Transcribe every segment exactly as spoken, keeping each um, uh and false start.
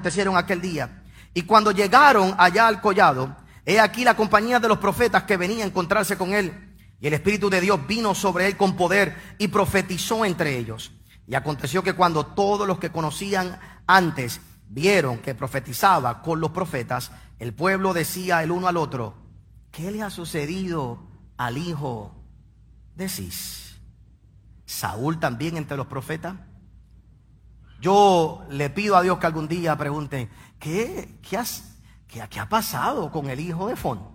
acontecieron aquel día. Y cuando llegaron allá al collado, he aquí la compañía de los profetas que venía a encontrarse con él. Y el Espíritu de Dios vino sobre él con poder y profetizó entre ellos. Y aconteció que cuando todos los que conocían antes vieron que profetizaba con los profetas, el pueblo decía el uno al otro: ¿qué le ha sucedido al hijo de Cis? ¿Saúl también entre los profetas? Yo le pido a Dios que algún día pregunten: ¿qué, qué, has, qué, qué ha pasado con el hijo de Fon?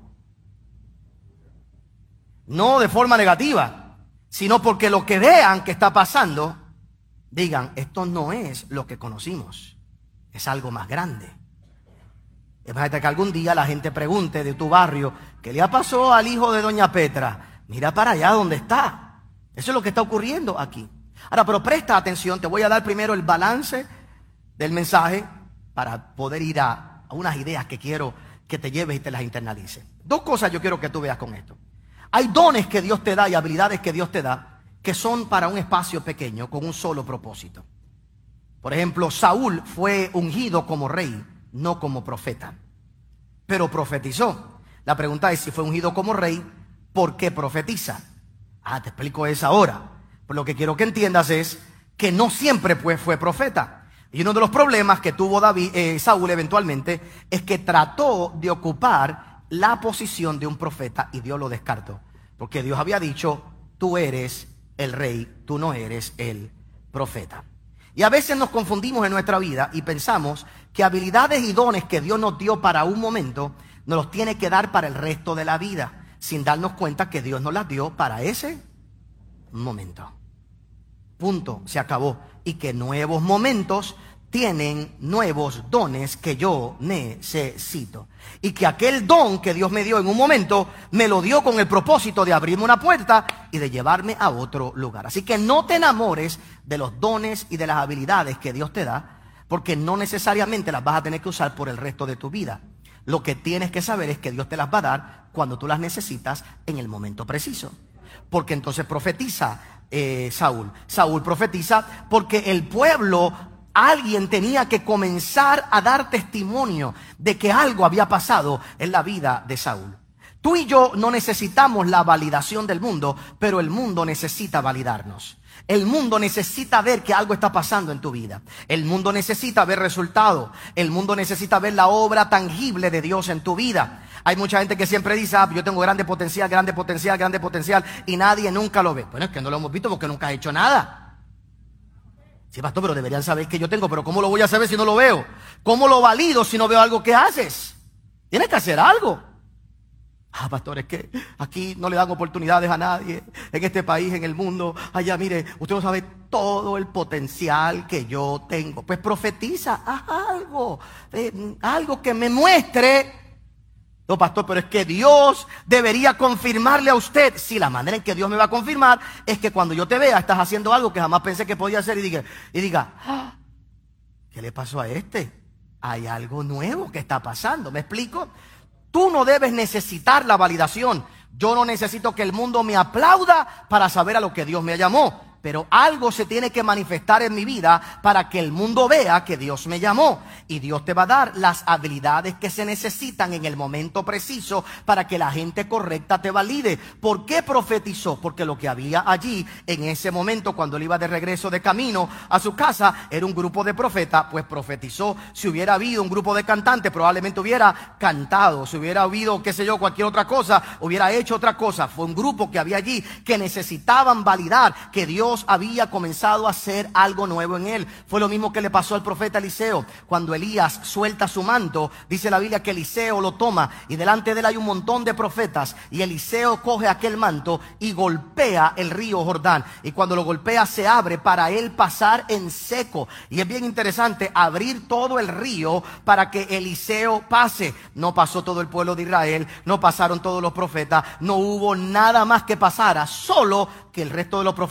No de forma negativa, sino porque lo que vean que está pasando, digan: esto no es lo que conocimos, es algo más grande. Imagínate que algún día la gente pregunte de tu barrio: ¿qué le pasó al hijo de doña Petra? Mira para allá donde está. Eso es lo que está ocurriendo aquí. Ahora, pero presta atención, te voy a dar primero el balance del mensaje para poder ir a, a unas ideas que quiero que te lleves y te las internalices. Dos cosas yo quiero que tú veas con esto. Hay dones que Dios te da y habilidades que Dios te da que son para un espacio pequeño con un solo propósito. Por ejemplo, Saúl fue ungido como rey, no como profeta, pero profetizó. La pregunta es: si fue ungido como rey, ¿por qué profetiza? Ah, te explico eso ahora. Pero lo que quiero que entiendas es que no siempre pues, fue profeta. Y uno de los problemas que tuvo David, eh, Saúl eventualmente es que trató de ocupar la posición de un profeta y Dios lo descartó. Porque Dios había dicho: tú eres el rey, tú no eres el profeta. Y a veces nos confundimos en nuestra vida y pensamos que habilidades y dones que Dios nos dio para un momento nos los tiene que dar para el resto de la vida, sin darnos cuenta que Dios nos las dio para ese momento. Punto, se acabó. Y que nuevos momentos tienen nuevos dones que yo necesito. Y que aquel don que Dios me dio en un momento, me lo dio con el propósito de abrirme una puerta y de llevarme a otro lugar. Así que no te enamores de los dones y de las habilidades que Dios te da, porque no necesariamente las vas a tener que usar por el resto de tu vida. Lo que tienes que saber es que Dios te las va a dar cuando tú las necesitas en el momento preciso. Porque entonces profetiza eh, Saúl. Saúl profetiza porque el pueblo, alguien tenía que comenzar a dar testimonio de que algo había pasado en la vida de Saúl. Tú y yo no necesitamos la validación del mundo, pero el mundo necesita validarnos. El mundo necesita ver que algo está pasando en tu vida. El mundo necesita ver resultados. El mundo necesita ver la obra tangible de Dios en tu vida. Hay mucha gente que siempre dice: ah, yo tengo grande potencial, grande potencial, grande potencial, y nadie nunca lo ve. Bueno, es que no lo hemos visto porque nunca has hecho nada. Sí, pastor, pero deberían saber que yo tengo. Pero ¿cómo lo voy a saber si no lo veo? ¿Cómo lo valido si no veo algo que haces? Tienes que hacer algo. Ah, pastor, es que aquí no le dan oportunidades a nadie, en este país, en el mundo. Allá, mire, usted no sabe todo el potencial que yo tengo. Pues profetiza, haz algo, eh, algo que me muestre. No, pastor, pero es que Dios debería confirmarle a usted. Sí, la manera en que Dios me va a confirmar es que cuando yo te vea, estás haciendo algo que jamás pensé que podía hacer y diga, y diga, ah, ¿qué le pasó a este? Hay algo nuevo que está pasando. ¿Me explico? Tú no debes necesitar la validación. Yo no necesito que el mundo me aplauda para saber a lo que Dios me llamó. Pero algo se tiene que manifestar en mi vida para que el mundo vea que Dios me llamó. Y Dios te va a dar las habilidades que se necesitan en el momento preciso para que la gente correcta te valide. ¿Por qué profetizó? Porque lo que había allí en ese momento, cuando él iba de regreso de camino a su casa, era un grupo de profetas. Pues profetizó. Si hubiera habido un grupo de cantantes, probablemente hubiera cantado. Si hubiera habido, qué sé yo, cualquier otra cosa, hubiera hecho otra cosa. Fue un grupo que había allí que necesitaban validar que Dios había comenzado a hacer algo nuevo en él. Fue lo mismo que le pasó al profeta Eliseo. Cuando Elías suelta su manto, dice la Biblia que Eliseo lo toma y delante de él hay un montón de profetas, y Eliseo coge aquel manto y golpea el río Jordán, y cuando lo golpea se abre para él pasar en seco. Y es bien interesante abrir todo el río para que Eliseo pase. No pasó todo el pueblo de Israel, no pasaron todos los profetas, no hubo nada más que pasara, solo que el resto de los profetas dijeron: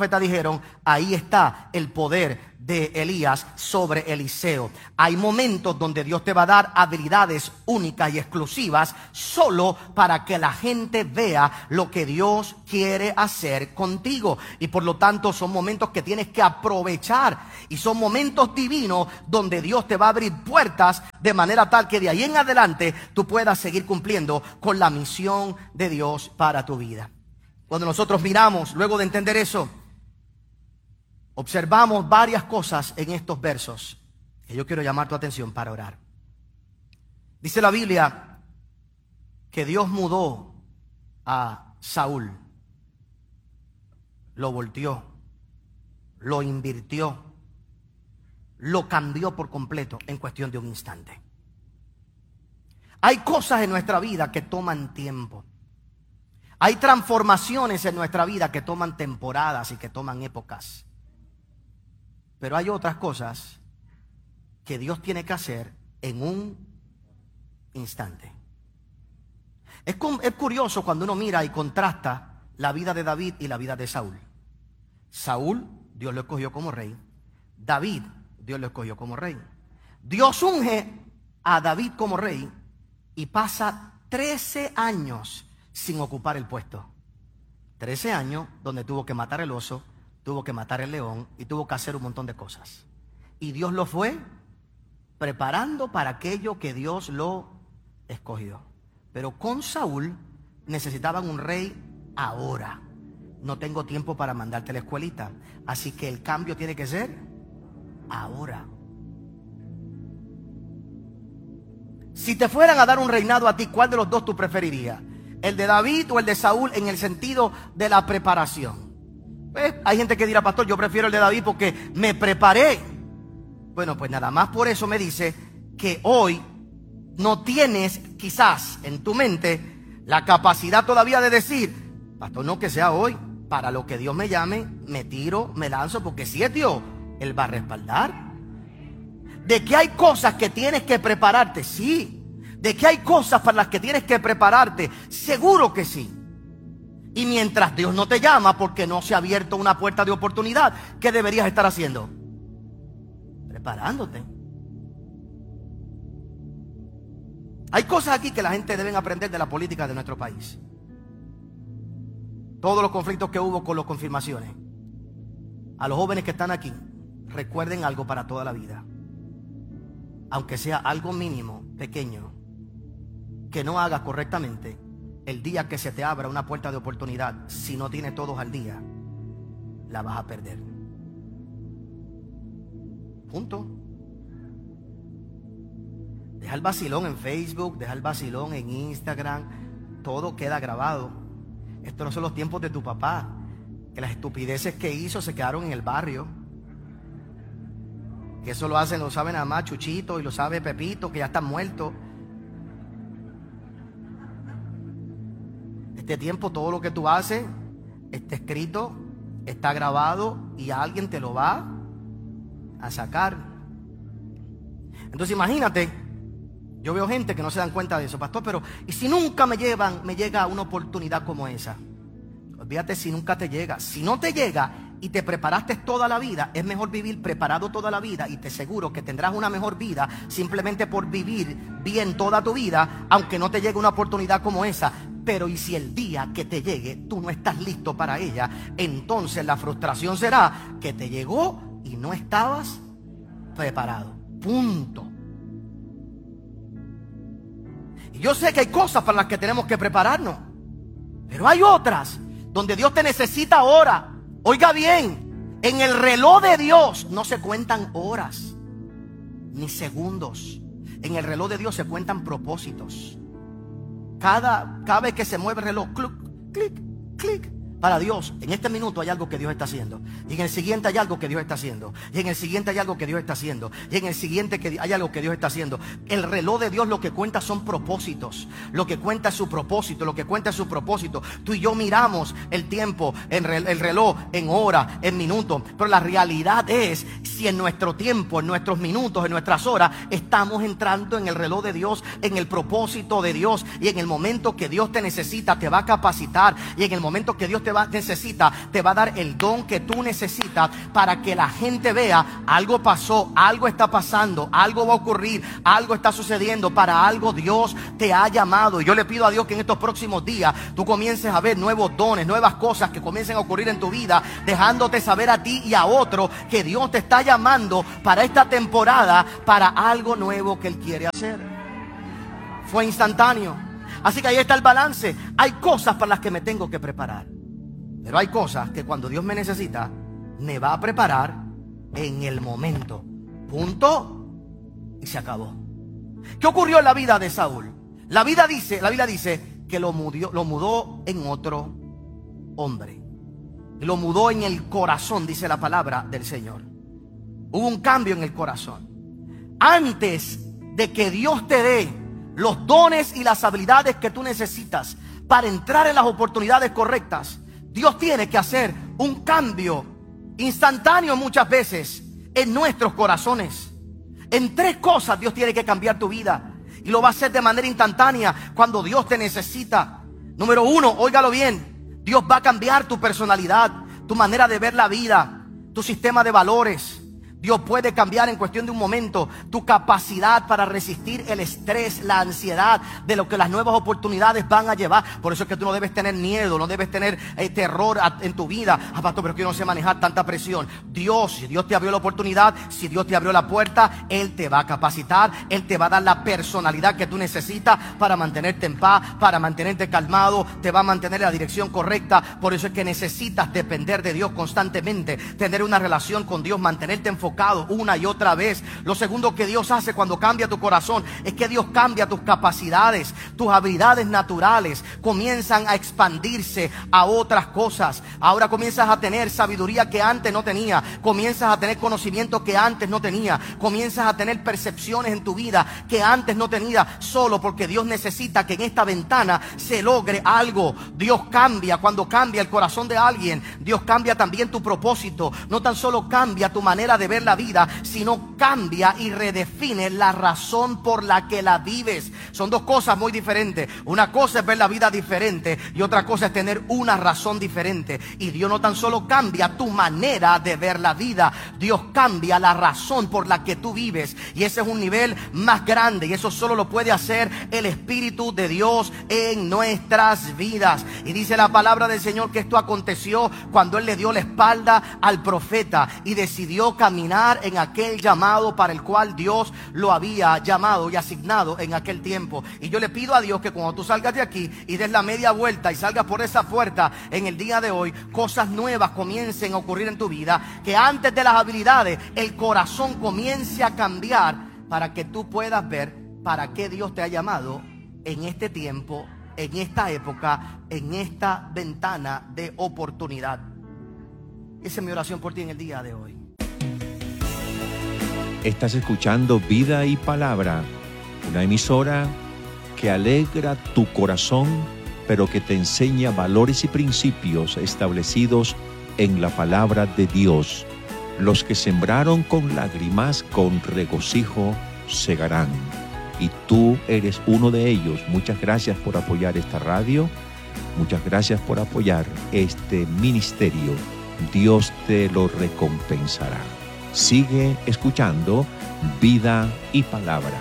dijeron, ahí está el poder de Elías sobre Eliseo. Hay momentos donde Dios te va a dar habilidades únicas y exclusivas solo para que la gente vea lo que Dios quiere hacer contigo. Y por lo tanto son momentos que tienes que aprovechar. Y son momentos divinos donde Dios te va a abrir puertas de manera tal que de ahí en adelante tú puedas seguir cumpliendo con la misión de Dios para tu vida. Cuando nosotros miramos, luego de entender eso, observamos varias cosas en estos versos que yo quiero llamar tu atención para orar. Dice la Biblia que Dios mudó a Saúl, lo volteó, lo invirtió, lo cambió por completo en cuestión de un instante. Hay cosas en nuestra vida que toman tiempo. Hay transformaciones en nuestra vida que toman temporadas y que toman épocas. Pero hay otras cosas que Dios tiene que hacer en un instante. Es, es curioso cuando uno mira y contrasta la vida de David y la vida de Saúl. Saúl, Dios lo escogió como rey. David, Dios lo escogió como rey. Dios unge a David como rey y pasa trece años sin ocupar el puesto. trece años donde tuvo que matar el oso, tuvo que matar el león y tuvo que hacer un montón de cosas. Y Dios lo fue preparando para aquello que Dios lo escogió. Pero con Saúl necesitaban un rey ahora. No tengo tiempo para mandarte a la escuelita. Así que el cambio tiene que ser ahora. Si te fueran a dar un reinado a ti, ¿cuál de los dos tú preferirías? ¿El de David o el de Saúl en el sentido de la preparación? Pues hay gente que dirá, pastor, yo prefiero el de David porque me preparé. Bueno, pues nada más por eso me dice que hoy no tienes quizás en tu mente la capacidad todavía de decir, pastor, no que sea hoy, para lo que Dios me llame, me tiro, me lanzo, porque si es Dios, Él va a respaldar. De que hay cosas que tienes que prepararte, sí. De que hay cosas para las que tienes que prepararte, seguro que sí. Y mientras Dios no te llama porque no se ha abierto una puerta de oportunidad, ¿qué deberías estar haciendo? Preparándote. Hay cosas aquí que la gente debe aprender de la política de nuestro país. Todos los conflictos que hubo con las confirmaciones. A los jóvenes que están aquí, recuerden algo para toda la vida. Aunque sea algo mínimo, pequeño, que no hagas correctamente, el día que se te abra una puerta de oportunidad, si no tienes todos al día, la vas a perder. Punto. Deja el vacilón en Facebook, deja el vacilón en Instagram, todo queda grabado. Estos no son los tiempos de tu papá, que las estupideces que hizo se quedaron en el barrio. Que eso lo hacen, lo sabe nada más Chuchito y lo sabe Pepito, que ya están muertos. Este tiempo todo lo que tú haces está escrito, está grabado y alguien te lo va a sacar. Entonces imagínate, yo veo gente que no se dan cuenta de eso, pastor, pero ¿y si nunca me llevan, me llega una oportunidad como esa? Olvídate si nunca te llega. Si no te llega y te preparaste toda la vida, es mejor vivir preparado toda la vida y te aseguro que tendrás una mejor vida simplemente por vivir bien toda tu vida, aunque no te llegue una oportunidad como esa. Pero y si el día que te llegue tú no estás listo para ella, entonces la frustración será que te llegó y no estabas preparado. Punto. Y yo sé que hay cosas para las que tenemos que prepararnos, pero hay otras donde Dios te necesita ahora. Oiga bien, en el reloj de Dios no se cuentan horas ni segundos. En el reloj de Dios se cuentan propósitos. Cada, cada vez que se mueve el reloj, clic, clic, clic, para Dios, en este minuto hay algo que Dios está haciendo. Y en el siguiente hay algo que Dios está haciendo. Y en el siguiente hay algo que Dios está haciendo. Y en el siguiente que hay algo que Dios está haciendo. El reloj de Dios lo que cuenta son propósitos. Lo que cuenta es su propósito. Lo que cuenta es su propósito. Tú y yo miramos el tiempo, el reloj en hora, en minutos. Pero la realidad es si en nuestro tiempo, en nuestros minutos, en nuestras horas, estamos entrando en el reloj de Dios, en el propósito de Dios. Y en el momento que Dios te necesita, te va a capacitar. Y en el momento que Dios te te va, necesita, te va a dar el don que tú necesitas para que la gente vea algo pasó, algo está pasando, algo va a ocurrir, algo está sucediendo, para algo Dios te ha llamado. Y yo le pido a Dios que en estos próximos días tú comiences a ver nuevos dones, nuevas cosas que comiencen a ocurrir en tu vida, dejándote saber a ti y a otro que Dios te está llamando para esta temporada, para algo nuevo que Él quiere hacer. Fue instantáneo. Así que ahí está el balance. Hay cosas para las que me tengo que preparar, pero hay cosas que cuando Dios me necesita, me va a preparar en el momento. Punto. Y se acabó. ¿Qué ocurrió en la vida de Saúl? La vida dice, la Biblia dice que lo mudó, lo mudó en otro hombre. Lo mudó en el corazón, dice la palabra del Señor. Hubo un cambio en el corazón. Antes de que Dios te dé los dones y las habilidades que tú necesitas para entrar en las oportunidades correctas, Dios tiene que hacer un cambio instantáneo muchas veces en nuestros corazones. En tres cosas Dios tiene que cambiar tu vida, y lo va a hacer de manera instantánea cuando Dios te necesita. Número uno, óigalo bien, Dios va a cambiar tu personalidad, tu manera de ver la vida, tu sistema de valores. Dios puede cambiar en cuestión de un momento tu capacidad para resistir el estrés, la ansiedad de lo que las nuevas oportunidades van a llevar. Por eso es que tú no debes tener miedo, no debes tener eh, terror a, en tu vida. Ah, pastor, pero que yo no sé manejar tanta presión. Dios, si Dios te abrió la oportunidad, si Dios te abrió la puerta, Él te va a capacitar, Él te va a dar la personalidad que tú necesitas para mantenerte en paz, para mantenerte calmado, te va a mantener en la dirección correcta. Por eso es que necesitas depender de Dios constantemente, tener una relación con Dios, mantenerte enfocado una y otra vez. Lo segundo que Dios hace cuando cambia tu corazón es que Dios cambia tus capacidades, tus habilidades naturales comienzan a expandirse a otras cosas. Ahora comienzas a tener sabiduría que antes no tenía, comienzas a tener conocimiento que antes no tenía, comienzas a tener percepciones en tu vida que antes no tenía, solo porque Dios necesita que en esta ventana se logre algo. Dios cambia. Cuando cambia el corazón de alguien, Dios cambia también tu propósito. No tan solo cambia tu manera de ver la vida, sino cambia y redefine la razón por la que la vives. Son dos cosas muy diferentes. Una cosa es ver la vida diferente y otra cosa es tener una razón diferente. Y Dios no tan solo cambia tu manera de ver la vida, Dios cambia la razón por la que tú vives, y ese es un nivel más grande, y eso solo lo puede hacer el Espíritu de Dios en nuestras vidas. Y dice la palabra del Señor que esto aconteció cuando Él le dio la espalda al profeta y decidió caminar en aquel llamado para el cual Dios lo había llamado y asignado en aquel tiempo. Y yo le pido a Dios que cuando tú salgas de aquí y des la media vuelta y salgas por esa puerta en el día de hoy, cosas nuevas comiencen a ocurrir en tu vida, que antes de las habilidades el corazón comience a cambiar para que tú puedas ver para qué Dios te ha llamado en este tiempo, en esta época, en esta ventana de oportunidad. Esa es mi oración por ti en el día de hoy. Estás escuchando Vida y Palabra, una emisora que alegra tu corazón, pero que te enseña valores y principios establecidos en la palabra de Dios. Los que sembraron con lágrimas, con regocijo segarán. Y tú eres uno de ellos. Muchas gracias por apoyar esta radio. Muchas gracias por apoyar este ministerio. Dios te lo recompensará. Sigue escuchando Vida y Palabra.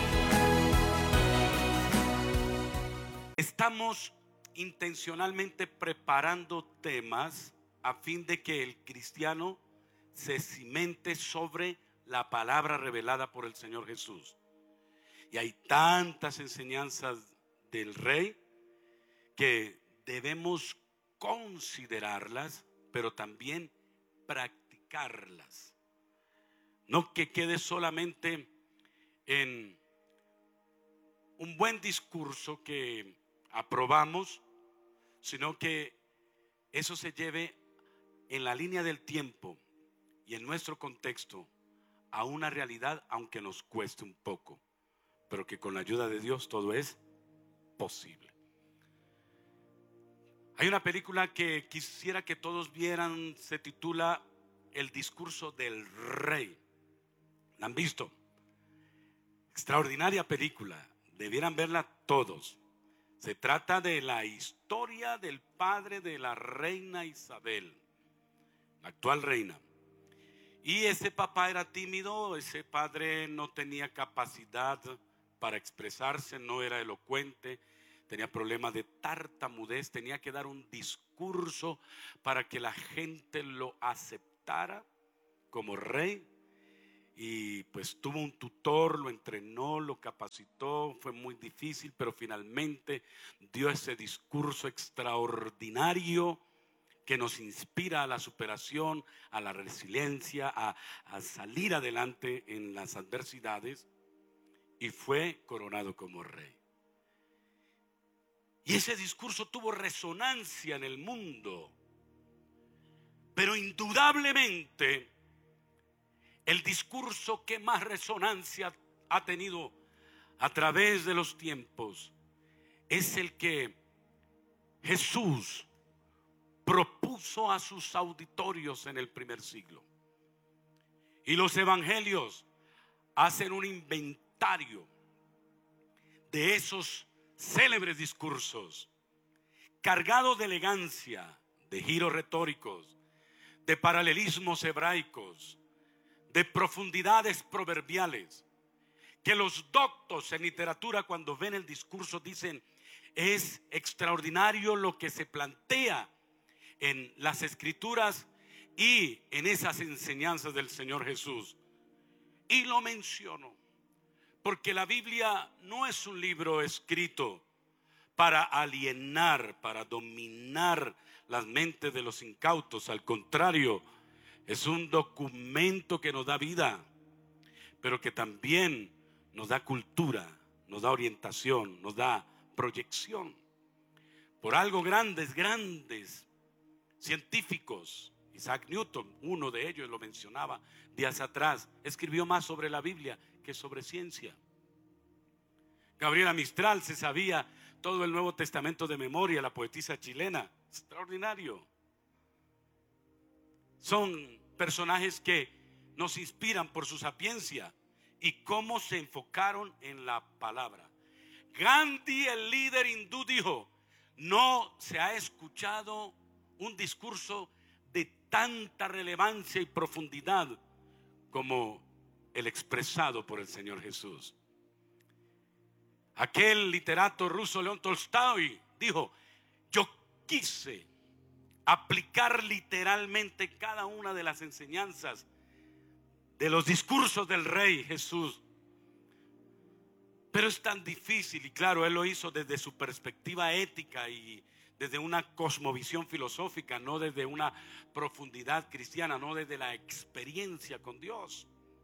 Estamos intencionalmente preparando temas a fin de que el cristiano se cimente sobre la palabra revelada por el Señor Jesús. Y hay tantas enseñanzas del Rey que debemos considerarlas, pero también practicarlas. No que quede solamente en un buen discurso que aprobamos, sino que eso se lleve en la línea del tiempo y en nuestro contexto a una realidad, aunque nos cueste un poco, pero que con la ayuda de Dios todo es posible. Hay una película que quisiera que todos vieran, se titula El discurso del rey. ¿La han visto? Extraordinaria película, debieran verla todos. Se trata de la historia del padre de la reina Isabel, la actual reina. Y ese papá era tímido, ese padre no tenía capacidad para expresarse, no era elocuente, tenía problemas de tartamudez, tenía que dar un discurso para que la gente lo aceptara como rey. Y pues tuvo un tutor, lo entrenó, lo capacitó, fue muy difícil, pero finalmente dio ese discurso extraordinario que nos inspira a la superación, a la resiliencia, a, a salir adelante en las adversidades, y fue coronado como rey. Y ese discurso tuvo resonancia en el mundo, pero indudablemente el discurso que más resonancia ha tenido a través de los tiempos es el que Jesús propuso a sus auditorios en el primer siglo. Y los evangelios hacen un inventario de esos célebres discursos, cargados de elegancia, de giros retóricos, de paralelismos hebraicos, de profundidades proverbiales, que los doctos en literatura, cuando ven el discurso, dicen: es extraordinario lo que se plantea en las escrituras y en esas enseñanzas del Señor Jesús. Y lo menciono porque la Biblia no es un libro escrito para alienar, para dominar las mentes de los incautos. Al contrario, es un documento que nos da vida, pero que también nos da cultura, nos da orientación, nos da proyección. Por algo grandes, grandes científicos, Isaac Newton, uno de ellos, lo mencionaba días atrás, escribió más sobre la Biblia que sobre ciencia. Gabriela Mistral se sabía todo el Nuevo Testamento de memoria, la poetisa chilena. Extraordinario. Son personajes que nos inspiran por su sapiencia y cómo se enfocaron en la palabra. Gandhi, el líder hindú, dijo: no se ha escuchado un discurso de tanta relevancia y profundidad como el expresado por el Señor Jesús. Aquel literato ruso, León Tolstoy, dijo: yo quise aplicar literalmente cada una de las enseñanzas de los discursos del Rey Jesús, pero es tan difícil. Y claro, él lo hizo desde su perspectiva ética y desde una cosmovisión filosófica, no desde una profundidad cristiana, no desde la experiencia con Dios.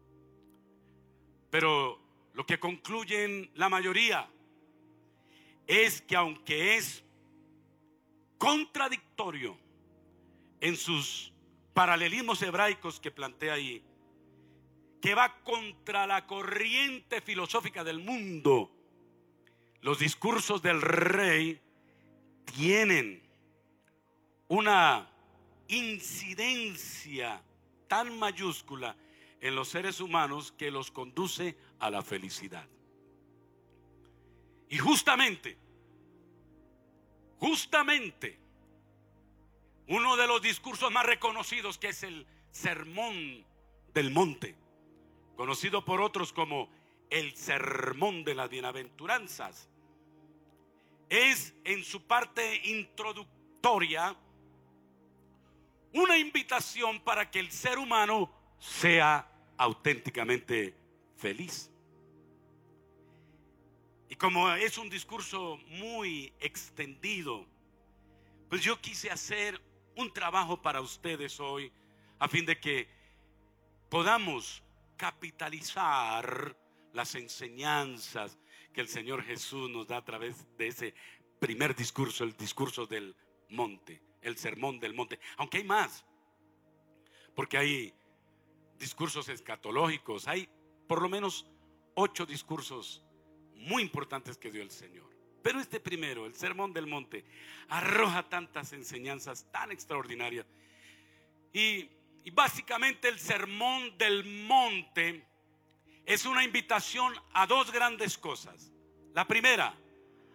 Pero lo que concluyen la mayoría es que, aunque es contradictorio en sus paralelismos hebraicos que plantea ahí, que va contra la corriente filosófica del mundo, los discursos del Rey tienen una incidencia tan mayúscula en los seres humanos que los conduce a la felicidad. Y justamente, justamente, uno de los discursos más reconocidos, que es el Sermón del Monte, conocido por otros como el Sermón de las Bienaventuranzas, es en su parte introductoria una invitación para que el ser humano sea auténticamente feliz. Y como es un discurso muy extendido, pues yo quise hacer un trabajo para ustedes hoy, a fin de que podamos capitalizar las enseñanzas que el Señor Jesús nos da a través de ese primer discurso, el discurso del monte, el sermón del monte. Aunque hay más, porque hay discursos escatológicos, hay por lo menos ocho discursos muy importantes que dio el Señor. Pero este primero, el sermón del monte, arroja tantas enseñanzas tan extraordinarias. Y, y básicamente el sermón del monte es una invitación a dos grandes cosas. La primera,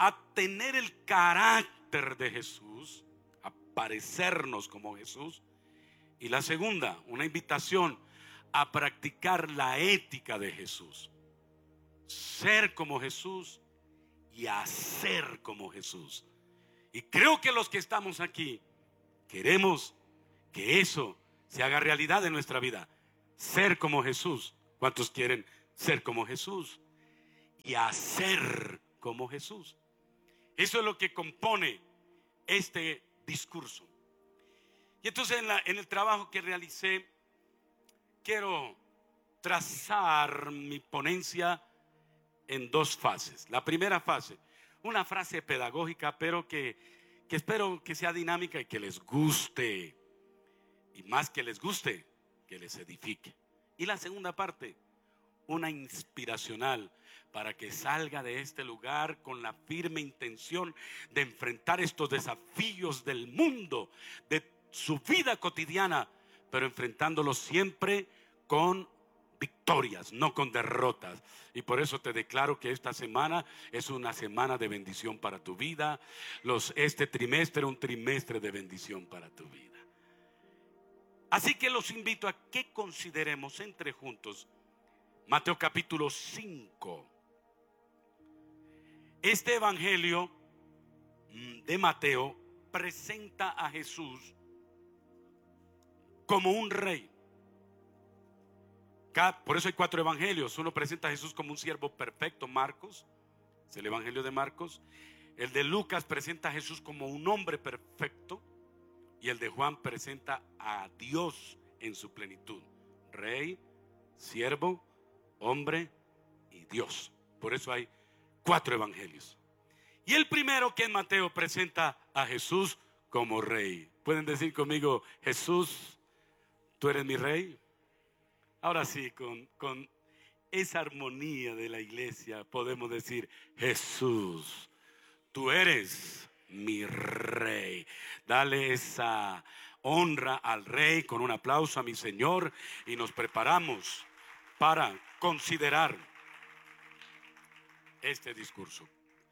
a tener el carácter de Jesús, a parecernos como Jesús. Y la segunda, una invitación a practicar la ética de Jesús. Ser como Jesús y hacer como Jesús. Y creo que los que estamos aquí queremos que eso se haga realidad en nuestra vida. Ser como Jesús. ¿Cuántos quieren ser como Jesús? Y hacer como Jesús. Eso es lo que compone este discurso. Y entonces en, la, en el trabajo que realicé, quiero trazar mi ponencia en dos fases. La primera fase, una frase pedagógica, pero que, que espero que sea dinámica y que les guste. Y más que les guste, que les edifique. Y la segunda parte, una inspiracional, para que salga de este lugar con la firme intención de enfrentar estos desafíos del mundo, de su vida cotidiana, pero enfrentándolos siempre con victorias, no con derrotas. Y por eso te declaro que esta semana es una semana de bendición para tu vida. Los, este trimestre, un trimestre de bendición para tu vida. Así que los invito a que consideremos entre juntos Mateo capítulo cinco. Este evangelio de Mateo presenta a Jesús como un rey. Por eso hay cuatro evangelios. Uno presenta a Jesús como un siervo perfecto, Marcos, es el evangelio de Marcos. El de Lucas presenta a Jesús como un hombre perfecto. Y el de Juan presenta a Dios en su plenitud: rey, siervo, hombre y Dios. Por eso hay cuatro evangelios. Y el primero, que es Mateo, presenta a Jesús como rey. ¿Pueden decir conmigo: Jesús, tú eres mi rey? Ahora sí, con, con esa armonía de la iglesia podemos decir: Jesús, tú eres mi rey. Dale esa honra al rey con un aplauso a mi Señor, y nos preparamos para considerar este discurso.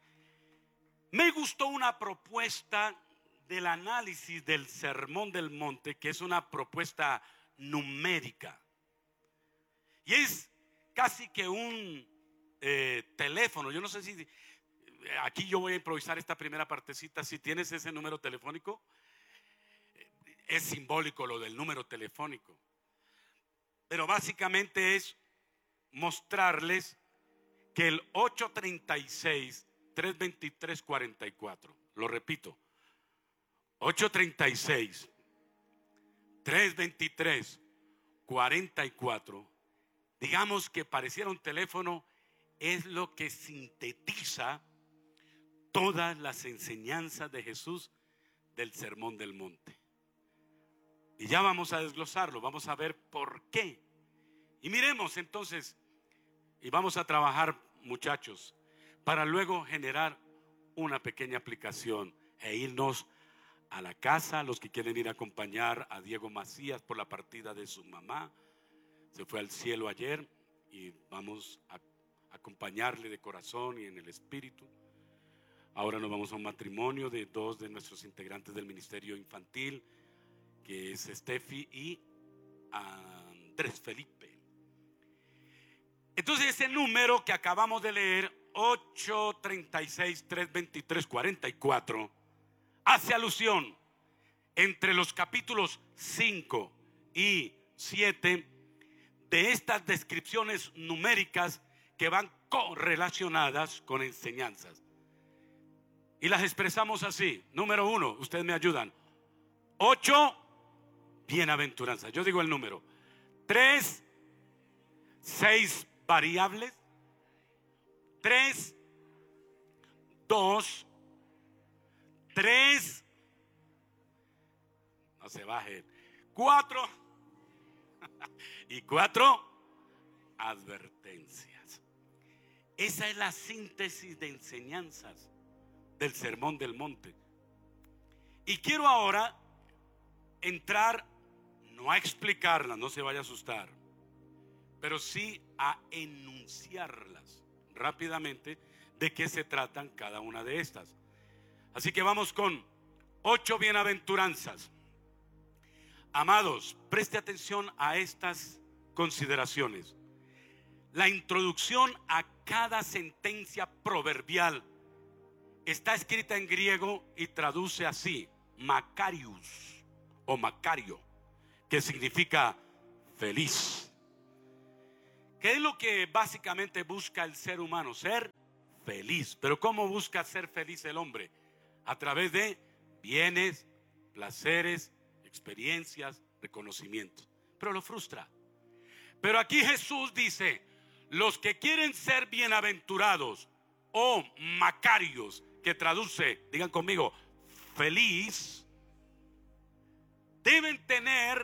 Me gustó una propuesta del análisis del Sermón del Monte, que es una propuesta numérica. Y es casi que un eh, teléfono. Yo no sé si aquí yo voy a improvisar esta primera partecita. Si tienes ese número telefónico, es simbólico lo del número telefónico, pero básicamente es mostrarles que el ocho treinta y seis, trescientos veintitrés, cuarenta y cuatro, lo repito, ocho treinta y seis, trescientos veintitrés, cuarenta y cuatro, digamos que pareciera un teléfono, es lo que sintetiza todas las enseñanzas de Jesús del Sermón del Monte. Y ya vamos a desglosarlo, vamos a ver por qué. Y miremos entonces, y vamos a trabajar, muchachos, para luego generar una pequeña aplicación e irnos a la casa. Los que quieren ir a acompañar a Diego Macías por la partida de su mamá, se fue al cielo ayer, y vamos a acompañarle de corazón y en el espíritu. Ahora nos vamos a un matrimonio de dos de nuestros integrantes del ministerio infantil, que es Steffi y Andrés Felipe. Entonces ese número que acabamos de leer, ocho treinta y seis, trescientos veintitrés, cuarenta y cuatro, hace alusión entre los capítulos cinco y siete de estas descripciones numéricas que van correlacionadas con enseñanzas. Y las expresamos así. Número uno, ustedes me ayudan. Ocho bienaventuranzas. Yo digo el número. Tres, seis variables. Tres, dos, tres, no se bajen, cuatro, y cuatro advertencias. Esa es la síntesis de enseñanzas del Sermón del Monte. Y quiero ahora entrar, no a explicarlas, no se vaya a asustar, pero sí a enunciarlas rápidamente de qué se tratan cada una de estas. Así que vamos con ocho bienaventuranzas. Amados, preste atención a estas consideraciones. La introducción a cada sentencia proverbial está escrita en griego y traduce así: Macarius o Macario, que significa feliz. ¿Qué es lo que básicamente busca el ser humano? Ser feliz. Pero ¿cómo busca ser feliz el hombre? A través de bienes, placeres, experiencias, reconocimientos. Pero lo frustra. Pero aquí Jesús dice: los que quieren ser bienaventurados o macarios, que traduce, digan conmigo, feliz, deben tener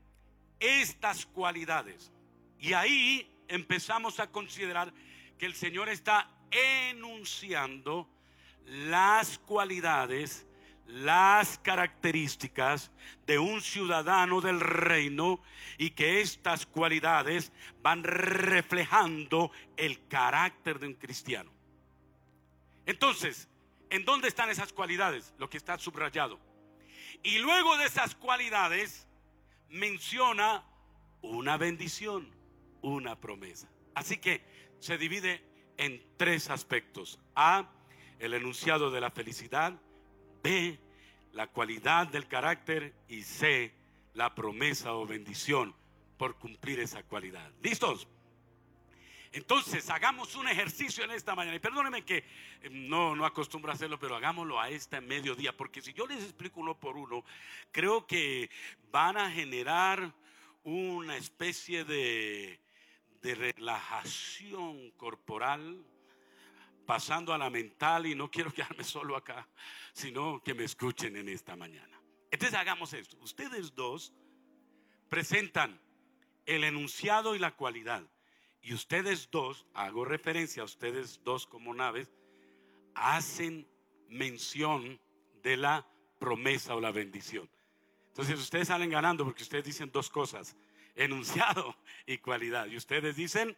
estas cualidades. Y ahí empezamos a considerar que el Señor está enunciando las cualidades, las características de un ciudadano del reino, y que estas cualidades van reflejando el carácter de un cristiano. Entonces, ¿en dónde están esas cualidades? Lo que está subrayado. Y luego de esas cualidades menciona una bendición, una promesa. Así que se divide en tres aspectos: A, el enunciado de la felicidad; B, la cualidad del carácter; y C, la promesa o bendición por cumplir esa cualidad. ¿Listos? Entonces hagamos un ejercicio en esta mañana. Y perdónenme que no, no acostumbro a hacerlo, pero hagámoslo a este mediodía, porque si yo les explico uno por uno, creo que van a generar una especie de, de relajación corporal, pasando a la mental. Y no quiero quedarme solo acá, sino que me escuchen en esta mañana. Entonces hagamos esto. Ustedes dos presentan el enunciado y la cualidad, y ustedes dos, hago referencia a ustedes dos como naves, hacen mención de la promesa o la bendición. Entonces ustedes salen ganando, porque ustedes dicen dos cosas: enunciado y cualidad. Y ustedes dicen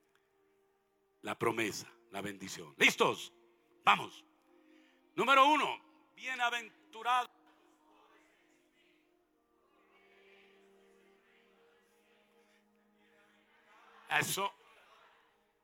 la promesa, la bendición. ¿Listos? Vamos. Número uno: bienaventurado. Eso,